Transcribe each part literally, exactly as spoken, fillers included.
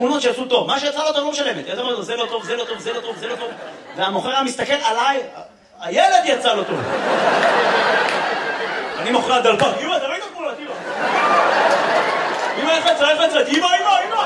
תמונות שיצאו טוב, מה שיצא לא טוב לא משלמת. אתה אומר לו, זה לא טוב, זה לא טוב, זה לא טוב, זה לא טוב. והמוכר מסתכל עליי, הילד יצא לא טוב. אני מוכר דלפק, אמא, אתה ראית תמונות, אמא. אמא, איך יצא, איך יצא, אמא, אמא, אמא.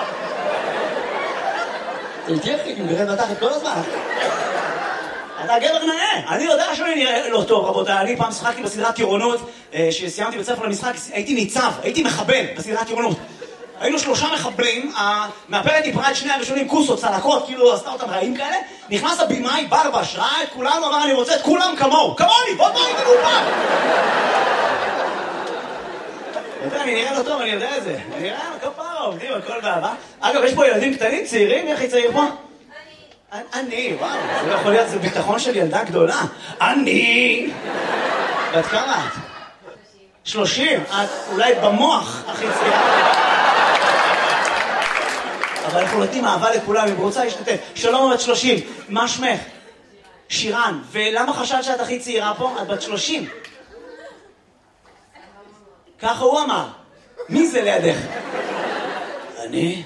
זה תהיה חיק, אם גרד מתחת כל הזמן. אתה גבר נאה, אני יודע שאני נראה לא טוב, רבותיי. אני פעם שחקתי בסדרת טירונות, שסיימתי בית ספר למשחק, הייתי ניצב, הייתי מחבל בסדרת טירונות. היינו שלושה מחבלים, המאפרת דיברה את שני הראשונים, כוסות, צלקות, כאילו עשתה אותם רעים כאלה. נכנס הבימאי, ברבש, ראה את כולנו, אמר, אני רוצה את כולם כמוהו. כמוני, בוא תראי את הגופה. אתה יודע, אני נראה לא טוב, אני יודע את זה. אני נראה, כפרה, עובדים, הכל באהבה. אגב, יש פה ילדים קטנים, צעירים, איך היא צעיר פה? אני, אני, וואו, זה לא יכול להיות, זה ביטחון של ילדה גדולה. אני! ואת כמה את? שלושים, את אולי במוח הכי צעירה. אבל אנחנו נותנים אהבה לכולם, אם רוצה להשתתף. שלום, בת שלושים, מה שמך? שירן, ולמה חשבת שאת הכי צעירה פה? את בת שלושים. ככה הוא אמר. מי זה לידך? אני?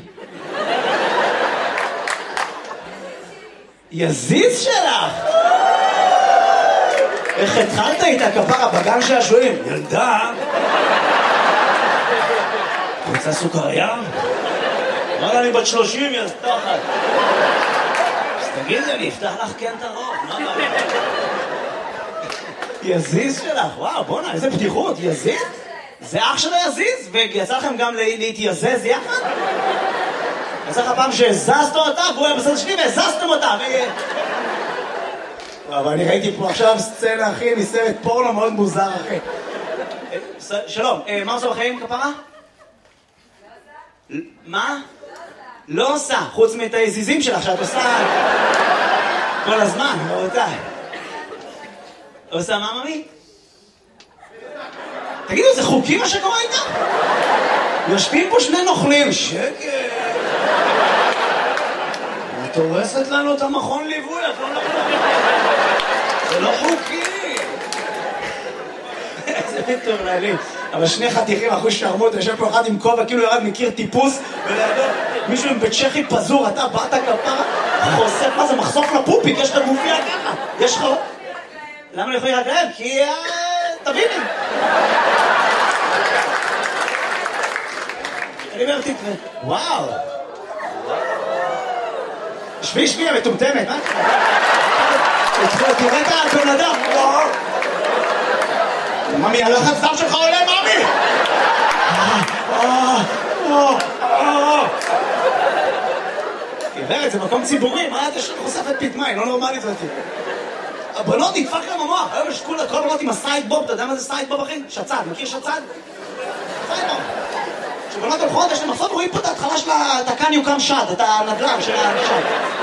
יזיז שלך! איך התחלת איתה כפרה בגן שעשועים? ילדה! רוצה סוכריה? אמרה אני בת שלושים, יא סתחת. אז תגידי, אני אפתח לך כן את הרוב, מה הבעיה? יזיז שלך, וואו, בוא'נה, איזה פתיחות, יזיז? זה אח שלו יזיז? ויצא לכם גם להתייזז יחד? יצא לך פעם שהזזת אותה, והוא היה בסדר שלי והזזתם אותה, אבל אני ראיתי פה עכשיו סצנה, אחי, מסרט פורנו מאוד מוזר, אחי. שלום, מה עושה בחיים, כפרה? מה? לא עושה, חוץ מאת היזיזים שלך, שאת עושה כל הזמן, רבותיי. עושה מה, ממי? תגידו, זה חוקי מה שקורה איתה? יושבים פה שני נוכלים, שקט. את הורסת לנו את המכון ליווי, את לא נוכלים. זה לא חוקי. איזה מטורללים. אבל שני חתיכים, אחוז שרמות, יושב פה אחד עם כובע, כאילו ירד מכיר טיפוס, ולידו מישהו עם בית צ'כי פזור, אתה באת כפרה, חושף, מה זה, מחשוף לפופיק, יש לך גופיה ככה, יש לך... למה לא יכולים להגרב? כי... תביני. אני אומר, תתראה, וואו. שבי, שבי, המטומטמת, מה? תראה את הבן אדם, וואו. ממי, הלחץ דם שלך עולה, ממי! גברת, זה מקום ציבורי, מה אתה חושפת פתמי? לא נורמלית אותי. הבנות נדפק להם המוח, היום יש כל הבנות עם הסיידבוב, אתה יודע מה זה סיידבוב, אחי? שצד, מכיר שצד? סיידבוב. כשבנות הולכות, יש להם מחסות, רואים פה את ההתחלה של התקן יוקם שד, את הנדל"ן של השד.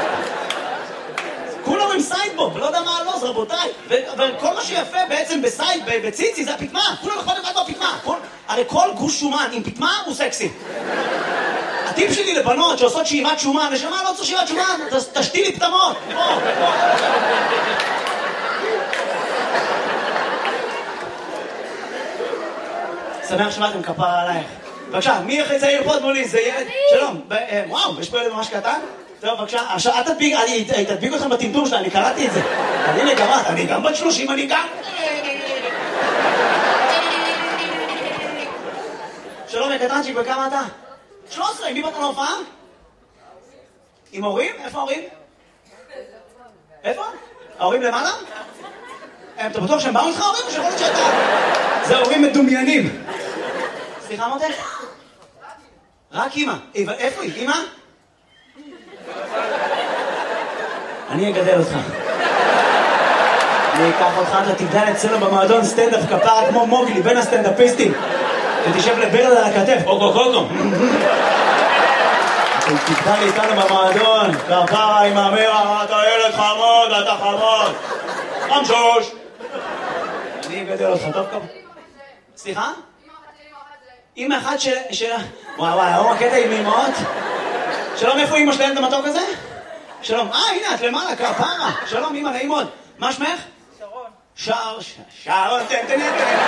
כולם עם סיידבוב, לא יודע מה הלוז, רבותיי. וכל מה שיפה בעצם בסייד, בציצי, זה הפתמה. כולם אכפת לבד בפתמה. הרי כל גוש שומן עם פתמה הוא סקסי. הטיפ שלי לבנות שעושות שאיבת שומן, נשמה לא צריך שאיבת שומן, תשתילי פתמות. שמח שבאתם כפרה עלייך. בבקשה, מי הכי צעיר פה מולי? זה ילד? שלום. וואו, יש פה ילד ממש קטן? טוב, בבקשה, עכשיו, את תדביק, אני תדביק אתכם בטמטום שלה, אני קראתי את זה. אני לגמרת, אני גם בת שלושים, אני גם... שלום, יקטנצ'יק, וכמה אתה? שלוש עשרה, מי באת להופעה? עם הורים? איפה ההורים? איפה? ההורים למעלה? אתה בטוח שהם באו איתך ההורים או שיכול להיות שאתה? זה הורים מדומיינים. סליחה, מותק? רק אמא. איפה היא? אמא? אני אגדל אותך. אני אקח אותך, אתה תגדל אצלנו במועדון סטנדאפ כפרה כמו מוגלי, בין הסטנדאפיסטים. ותשב לברד על הכתף, אוקו קוקו. תגדל איתנו במועדון, כפרה עם אמרה, אתה ילד חמוד, אתה חמוד. חמשוש. אני אגדל אותך, טוב כפרה. סליחה? אמא אחת של... וואו וואו, הוא הקטע עם אמאות? שלום, איפה אמא שלהם את המתוק הזה? שלום, אה, הנה, את למעלה, כפרה. שלום, אמא, נעים מאוד. מה שמך? שרון. שר, שרון, תן, תן, תן.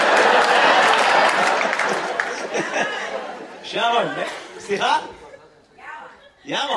שרון, סליחה? יאללה.